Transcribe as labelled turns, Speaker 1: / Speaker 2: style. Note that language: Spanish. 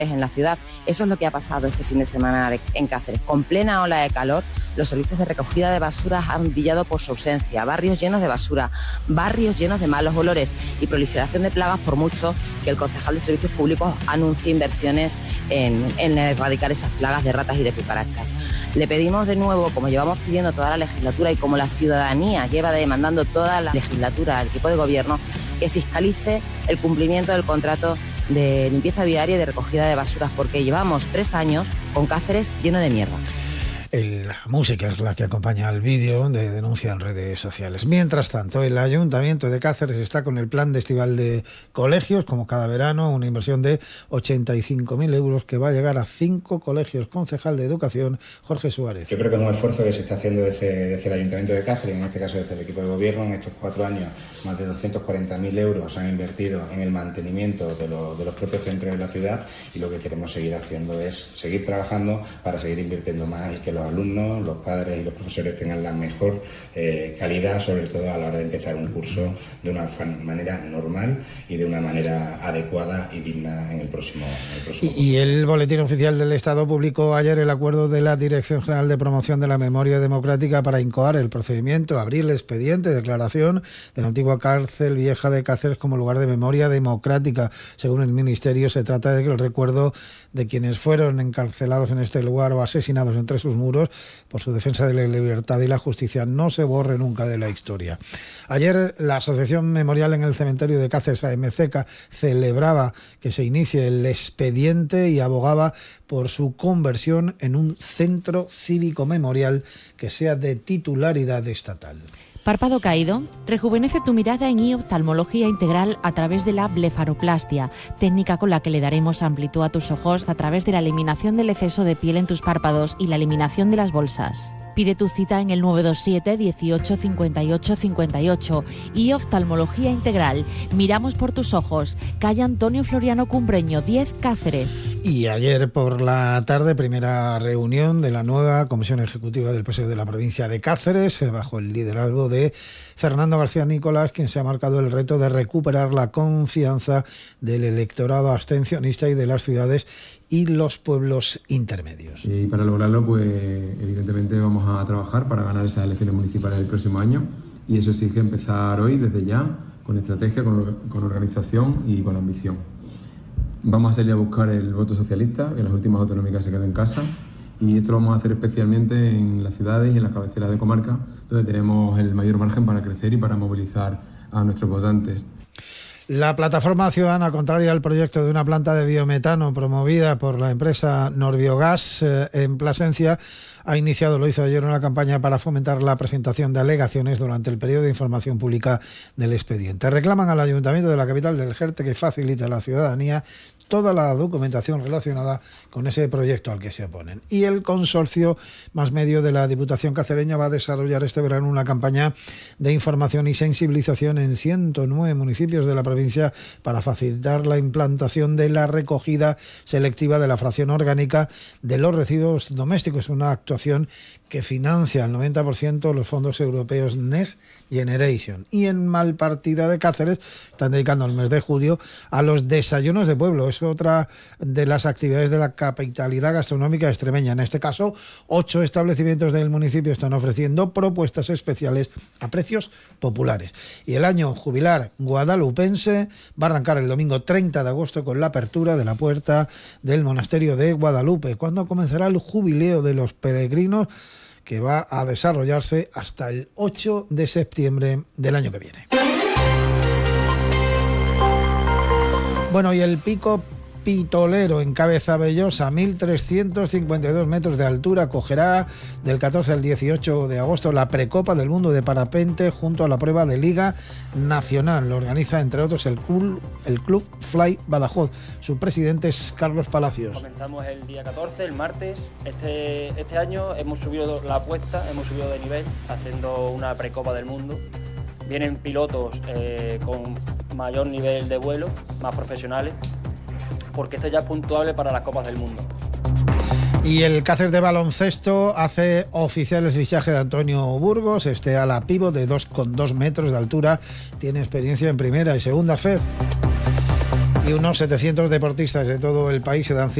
Speaker 1: en la ciudad. Eso es lo que ha pasado este fin de semana en Cáceres. Con plena ola de calor, los servicios de recogida de basuras han brillado por su ausencia. Barrios llenos de basura, barrios llenos de malos olores y proliferación de plagas, por mucho que el concejal de Servicios Públicos anuncie inversiones en erradicar esas plagas de ratas y de cucarachas. Le pedimos de nuevo, como llevamos pidiendo toda la legislatura y como la ciudadanía lleva demandando toda la legislatura al equipo de gobierno, que fiscalice el cumplimiento del contrato de limpieza viaria y de recogida de basuras, porque llevamos 3 años con Cáceres lleno de mierda.
Speaker 2: La música es la que acompaña al vídeo de denuncia en redes sociales. Mientras tanto, el Ayuntamiento de Cáceres está con el plan de estival de colegios, como cada verano, una inversión de 85.000 euros que va a llegar a 5 colegios. Concejal de Educación, Jorge Suárez.
Speaker 3: Yo creo que es un esfuerzo que se está haciendo desde el Ayuntamiento de Cáceres, en este caso desde el equipo de gobierno. En estos 4 años, más de 240.000 euros se han invertido en el mantenimiento de los propios centros de la ciudad, y lo que queremos seguir haciendo es seguir trabajando para seguir invirtiendo más y que los alumnos, los padres y los profesores tengan la mejor calidad, sobre todo a la hora de empezar un curso de una manera normal y de una manera adecuada y digna en el próximo
Speaker 2: y el Boletín Oficial del Estado publicó ayer el acuerdo de la Dirección General de Promoción de la Memoria Democrática para incoar el procedimiento, abrir el expediente de declaración de la antigua cárcel vieja de Cáceres como lugar de memoria democrática. Según el Ministerio, se trata de que el recuerdo de quienes fueron encarcelados en este lugar o asesinados entre sus muros por su defensa de la libertad y la justicia no se borre nunca de la historia. Ayer la Asociación Memorial en el Cementerio de Cáceres, AMCECA, celebraba que se inicie el expediente y abogaba por su conversión en un centro cívico memorial que sea de titularidad estatal.
Speaker 4: Párpado caído, rejuvenece tu mirada en oftalmología integral a través de la blefaroplastia, técnica con la que le daremos amplitud a tus ojos a través de la eliminación del exceso de piel en tus párpados y la eliminación de las bolsas. Pide tu cita en el 927 18 58 58. Y oftalmología integral. Miramos por tus ojos. Calle Antonio Floriano Cumbreño, 10, Cáceres.
Speaker 2: Y ayer por la tarde, primera reunión de la nueva Comisión Ejecutiva del PSOE de la provincia de Cáceres, bajo el liderazgo de Fernando García Nicolás, quien se ha marcado el reto de recuperar la confianza del electorado abstencionista y de las ciudades y los pueblos intermedios.
Speaker 5: Y para lograrlo, pues evidentemente vamos a trabajar para ganar esas elecciones municipales el próximo año, y eso exige empezar hoy, desde ya, con estrategia, con organización y con ambición. Vamos a salir a buscar el voto socialista, que en las últimas autonómicas se quedó en casa, y esto lo vamos a hacer especialmente en las ciudades y en las cabeceras de comarca, donde tenemos el mayor margen para crecer y para movilizar a nuestros votantes.
Speaker 2: La plataforma ciudadana contraria al proyecto de una planta de biometano promovida por la empresa Norbiogás en Plasencia ha iniciado, lo hizo ayer, una campaña para fomentar la presentación de alegaciones durante el periodo de información pública del expediente. Reclaman al Ayuntamiento de la capital del Jerte que facilite a la ciudadanía toda la documentación relacionada con ese proyecto al que se oponen. Y el consorcio Más Medio de la Diputación cacereña va a desarrollar este verano una campaña de información y sensibilización en 109 municipios de la provincia para facilitar la implantación de la recogida selectiva de la fracción orgánica de los residuos domésticos, una actuación que financia al 90% los fondos europeos Next Generation. Y en Malpartida de Cáceres están dedicando el mes de julio a los desayunos de pueblo. Es otra de las actividades de la capitalidad gastronómica extremeña. En este caso, 8 establecimientos del municipio están ofreciendo propuestas especiales a precios populares. Y el año jubilar guadalupense va a arrancar el domingo 30 de agosto con la apertura de la puerta del monasterio de Guadalupe, cuando comenzará el jubileo de los peregrinos, que va a desarrollarse hasta el 8 de septiembre del año que viene. Bueno, y el pico Pitolero en Cabezabellosa, 1.352 metros de altura, acogerá del 14 al 18 de agosto la Precopa del Mundo de Parapente junto a la prueba de Liga Nacional. Lo organiza, entre otros, el Club Fly Badajoz. Su presidente es Carlos Palacios.
Speaker 6: Comenzamos el día 14, el martes. Este año hemos subido la apuesta, hemos subido de nivel haciendo una Precopa del Mundo. Vienen pilotos con mayor nivel de vuelo, más profesionales, porque esto ya es puntuable para las Copas del Mundo.
Speaker 2: Y el Cáceres de baloncesto hace oficial el fichaje de Antonio Burgos, ala pívot de 2,2 metros de altura, tiene experiencia en primera y segunda FED. y unos 700 deportistas de todo el país se dan